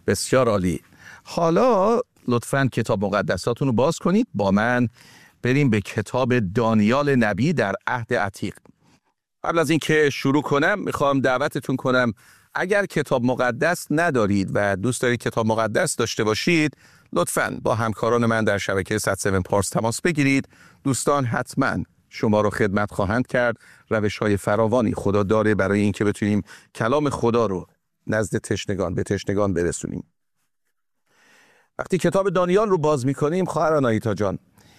بسیار عالی. حالا لطفاً کتاب مقدساتون رو باز کنید، با من بریم به کتاب دانیال نبی در عهد عتیق. قبل از اینکه شروع کنم میخوام دعوتتون کنم اگر کتاب مقدس ندارید و دوست دارید کتاب مقدس داشته باشید، لطفاً با همکاران من در شبکه 107 پارس تماس بگیرید. دوستان حتماً شما رو خدمت خواهند کرد. روش‌های فراوانی خدا داره برای اینکه بتونیم کلام خدا رو نزد تشنگان به تشنگان برسونیم. وقتی کتاب دانیال رو باز می‌کنیم خواهران آیتا جان،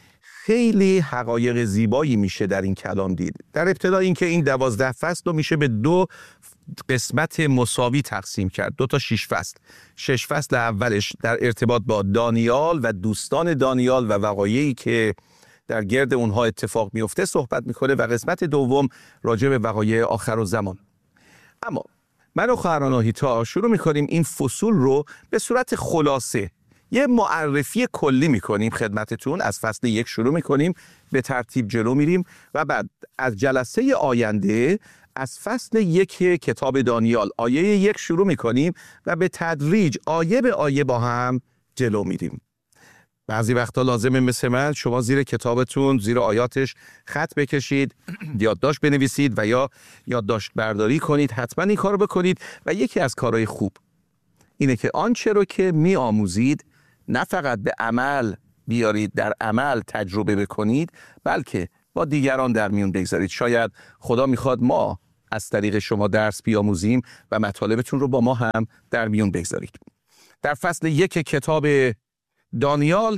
خیلی حقایق زیبایی میشه در این کلام دید. در ابتدا اینکه این 12 فصل رو میشه به 2 قسمت مساوی تقسیم کرد، 2 تا 6 فصل. 6 فصل اولش در ارتباط با دانیال و دوستان دانیال و وقایعی که در گرد اونها اتفاق میفته صحبت میکنه و قسمت دوم راجع به وقایع آخرالزمان. اما من و خواهران آهیتا شروع میکنیم این فصول رو به صورت خلاصه یه معرفی کلی میکنیم خدمتتون. از فصل 1 شروع میکنیم، به ترتیب جلو میریم و بعد از جلسه آینده از فصل 1 کتاب دانیال آیه 1 شروع میکنیم و به تدریج آیه به آیه با هم جلو میریم. بعضی وقتا لازمه مثل من شما زیر کتابتون زیر آیاتش خط بکشید، یادداشت بنویسید و یا یادداشت برداری کنید. حتما این کارو بکنید و یکی از کارهای خوب اینه که آنچه رو که می آموزید نه فقط به عمل بیارید، در عمل تجربه بکنید، بلکه با دیگران در میون بگذارید. شاید خدا میخواد ما از طریق شما درس بیاموزیم و مطالبتون رو با ما هم در میون بگذارید. در فصل 1 کتاب دانیال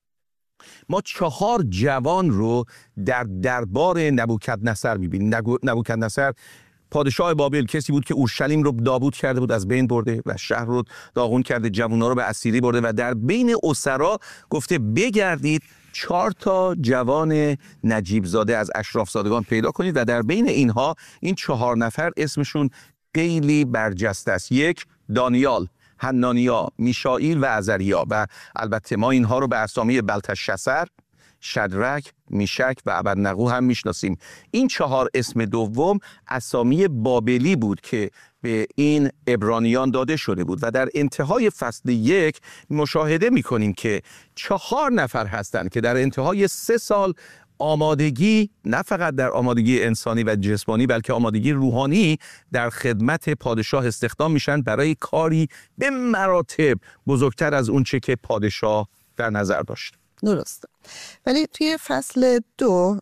ما 4 جوان رو در دربار نبوکدنصر میبینیم. نبوکدنصر پادشاه بابل کسی بود که اورشلیم رو نابود کرده بود، از بین برده و شهر رو داغون کرده، جوونا رو به اسیری برده و در بین اسرا گفته بگردید 4 تا جوان نجیب زاده از اشراف زادگان پیدا کنید و در بین اینها این 4 نفر اسمشون خیلی برجسته است. 1 دانیال، حنانیا، میشائیل و عزریا و البته ما اینها رو به اسامی بلتشسر، شدرک، میشک و ابدنغو هم میشناسیم. این 4 اسم دوم اسامی بابلی بود که به این عبرانیان داده شده بود و در انتهای فصل 1 مشاهده میکنیم که 4 نفر هستند که در انتهای 3 سال آمادگی، نه فقط در آمادگی انسانی و جسمانی بلکه آمادگی روحانی، در خدمت پادشاه استخدام میشن برای کاری به مراتب بزرگتر از اون چه که پادشاه در نظر داشت. درسته. ولی توی فصل 2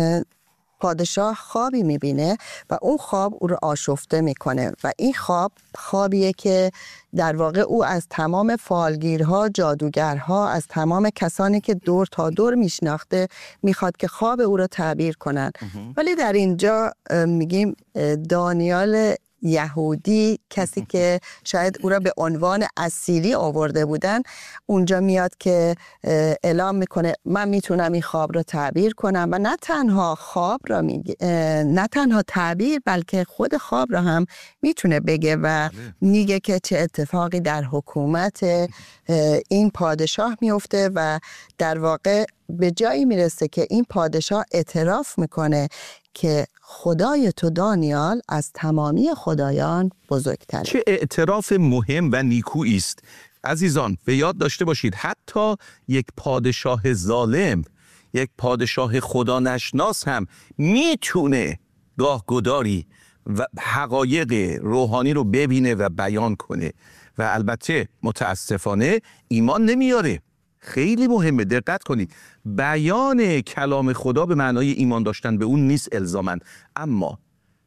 پادشاه خوابی میبینه و اون خواب او رو آشفته میکنه و این خوابیه که در واقع او از تمام فالگیرها، جادوگرها، از تمام کسانی که دور تا دور میشناخته میخواد که خواب او رو تعبیر کنن. ولی در اینجا میگیم دانیال یهودی، کسی که شاید او را به عنوان اسیری آورده بودن، اونجا میاد که اعلام میکنه من میتونم این خواب را تعبیر کنم و نه تنها خواب را میگه، نه تنها تعبیر بلکه خود خواب را هم میتونه بگه و میگه که چه اتفاقی در حکومت این پادشاه میفته و در واقع به جایی میرسه که این پادشاه اعتراف میکنه که خدای تو دانیال از تمامی خدایان بزرگتره. چه اعتراف مهم و نیکویی است. عزیزان به یاد داشته باشید حتی یک پادشاه ظالم، یک پادشاه خدا نشناس هم میتونه گاهگداری و حقایق روحانی رو ببینه و بیان کنه و البته متاسفانه ایمان نمیاره. خیلی مهمه دقت کنید، بیان کلام خدا به معنای ایمان داشتن به اون نیست الزاماً، اما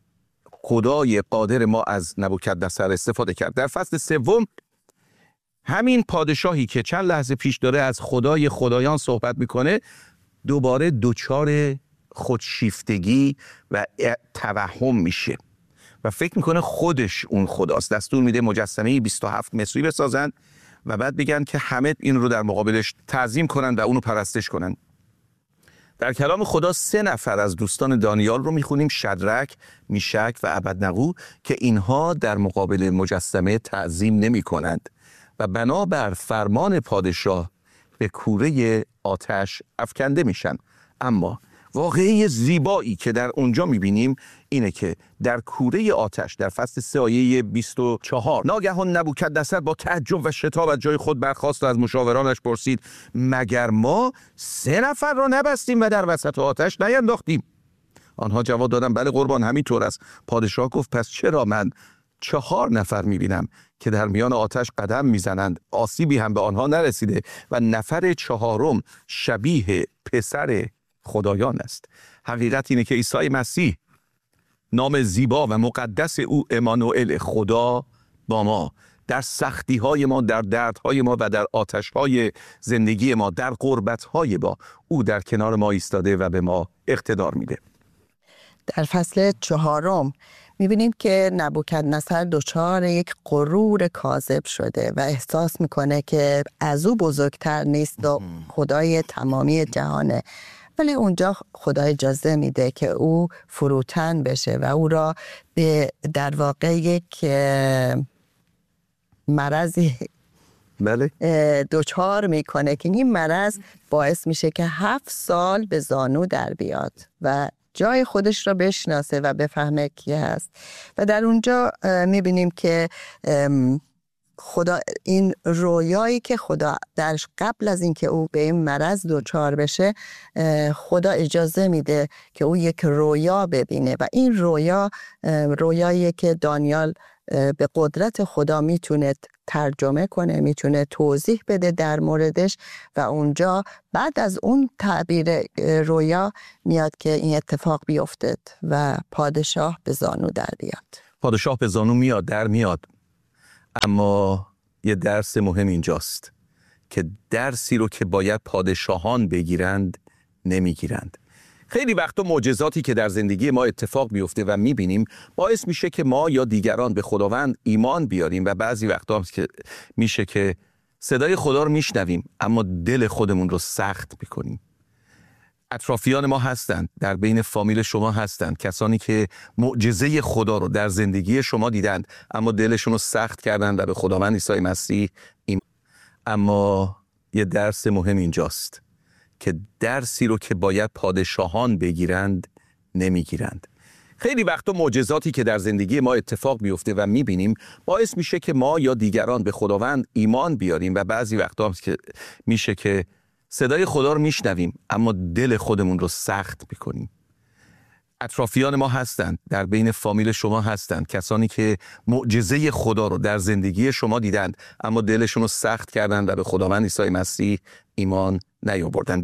خدای قادر ما از نبوکدنصر استفاده کرد. در فصل 3 همین پادشاهی که چند لحظه پیش داره از خدای خدایان صحبت میکنه دوباره دوچار خودشیفتگی و توهم میشه و فکر میکنه خودش اون خداست. دستور میده مجسمه 27 متری بسازن و بعد بگن که همه این رو در مقابلش تعظیم کنن و اونو پرستش کنن. در کلام خدا 3 نفر از دوستان دانیال رو میخونیم، شدرک، میشک و ابدنغو، که اینها در مقابل مجسمه تعظیم نمی کنند و بنابر فرمان پادشاه به کوره آتش افکنده میشن. اما واقعه زیبایی که در اونجا میبینیم اینه که در کوره آتش در فصل 3 آیه 24 ناگهان نبوکدنصر با تعجب و شتاب از جای خود برخاست و از مشاورانش پرسید مگر ما 3 نفر را نبستیم و در وسط آتش نینداختیم؟ آنها جواب دادند بله قربان همینطور است. پادشاه گفت پس چرا من 4 نفر میبینم که در میان آتش قدم میزنند، آسیبی هم به آنها نرسیده و نفر 4م شبیه پسر خدایان است. حقیقت اینه که عیسی مسیح نام زیبا و مقدس او امانوئل، خدا با ما، در سختی های ما، در دردهای ما و در آتش های زندگی ما، در غربت های ما، او در کنار ما ایستاده و به ما اقتدار میده. در فصل 4 میبینیم که نبوکدنصر دچار یک غرور کاذب شده و احساس میکنه که از او بزرگتر نیست و خدای تمامی جهانه، ولی اونجا خدا اجازه میده که او فروتن بشه و او را به در واقع یک مرضی بله دچار میکنه که این مرض باعث میشه که 7 سال به زانو در بیاد و جای خودش را بشناسه و بفهمه کی هست. و در اونجا میبینیم که خدا این رویایی که خدا درش قبل از اینکه او به این مرض دچار بشه، خدا اجازه میده که او یک رویا ببینه و این رویاییه که دانیال به قدرت خدا میتونه ترجمه کنه، میتونه توضیح بده در موردش و اونجا بعد از اون تعبیر رویا میاد که این اتفاق بیفته و پادشاه به زانو در بیاد. پادشاه به زانو میاد، در میاد، اما یه درس مهم اینجاست که درسی رو که باید پادشاهان بگیرند نمیگیرند. خیلی وقتا معجزاتی که در زندگی ما اتفاق میفته و میبینیم باعث میشه که ما یا دیگران به خداوند ایمان بیاریم و بعضی وقتا میشه که صدای خدا رو میشنویم اما دل خودمون رو سخت میکنیم. اطرافیان ما هستند، در بین فامیل شما هستند کسانی که معجزه خدا رو در زندگی شما دیدند اما دلشون رو سخت کردند و به خداوند عیسی مسیح اما یه درس مهم اینجاست که درسی رو که باید پادشاهان بگیرند نمیگیرند. خیلی وقتا معجزاتی که در زندگی ما اتفاق میفته و میبینیم باعث میشه که ما یا دیگران به خداوند ایمان بیاریم و بعضی وقتا میشه که صدای خدا رو میشنویم اما دل خودمون رو سخت میکنیم. اطرافیان ما هستند، در بین فامیل شما هستند کسانی که معجزه خدا رو در زندگی شما دیدند اما دلشون رو سخت کردند و به خداوند عیسی مسیح ایمان نیاوردند.